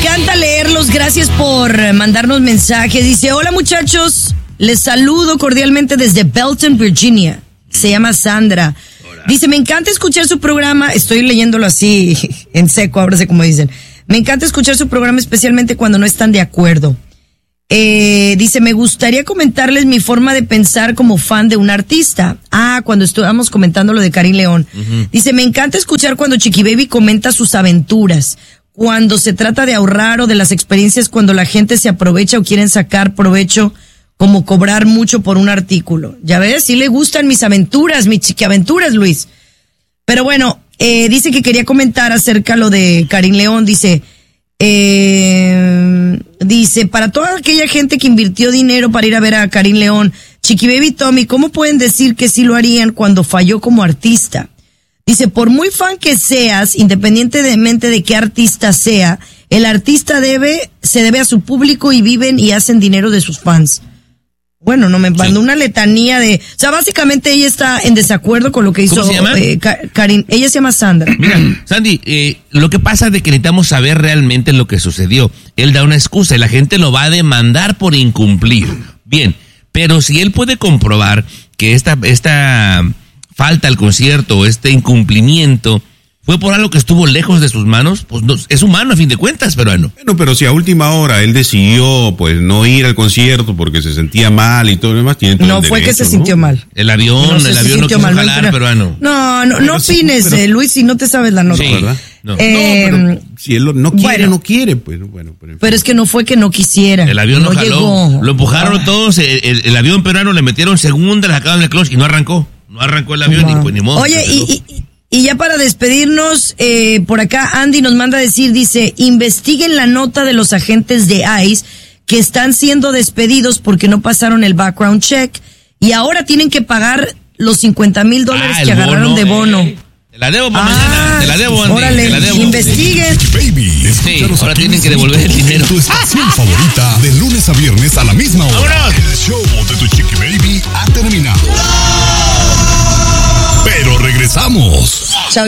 encanta leerlos, gracias por mandarnos mensajes. Dice, hola muchachos, les saludo cordialmente desde Belton, Virginia. Se llama Sandra. Dice, me encanta escuchar su programa, estoy leyéndolo así en seco, ahora sé cómo dicen. Me encanta escuchar su programa especialmente cuando no están de acuerdo. Dice, me gustaría comentarles mi forma de pensar como fan de un artista. Cuando estábamos comentando lo de Karim León. Uh-huh. Dice, me encanta escuchar cuando Chiqui Baby comenta sus aventuras. Cuando se trata de ahorrar o de las experiencias cuando la gente se aprovecha o quieren sacar provecho, como cobrar mucho por un artículo. Ya ves, sí le gustan mis aventuras, mis chiquiaventuras, Luis. Pero bueno, dice que quería comentar acerca lo de Karim León. Dice, para toda aquella gente que invirtió dinero para ir a ver a Karim León, Chiqui Baby, Tommy, ¿cómo pueden decir que sí lo harían cuando falló como artista? Dice, por muy fan que seas, independientemente de qué artista sea, el artista se debe a su público y viven y hacen dinero de sus fans. Bueno, no me mandó una letanía de... O sea, básicamente ella está en desacuerdo con lo que hizo... ¿Cómo se llama? Karim. Ella se llama Sandra. Mira, Sandy, lo que pasa es de que necesitamos saber realmente lo que sucedió. Él da una excusa y la gente lo va a demandar por incumplir. Bien, pero si él puede comprobar que esta falta al concierto o este incumplimiento fue por algo que estuvo lejos de sus manos, pues no, es humano a fin de cuentas, peruano. Bueno, pero si a última hora él decidió pues no ir al concierto porque se sentía mal y todo lo demás, tiene todo no el fue derecho, que se sintió mal. El avión no quiso jalar, peruano. No opines, Luis, si no te sabes la nota. Sí, ¿verdad? No. Pero si él no quiere, no quiere, pues bueno. Pero es que no fue que no quisiera. El avión no jaló. Llegó. Lo empujaron todos, el avión peruano le metieron segunda, le sacaron el clutch y no arrancó. No arrancó el avión y pues ni modo. Oye, y ya para despedirnos, por acá Andy nos manda a decir, dice, investiguen la nota de los agentes de ICE que están siendo despedidos porque no pasaron el background check y ahora tienen que pagar los $50,000 que agarraron de bono. Te la debo para mañana, te la debo, Andy. Órale, te la debo. Investiguen. Baby, sí, ahora tienen que devolver el dinero. Tu estación favorita de lunes a viernes a la misma hora. ¡Vámonos! El show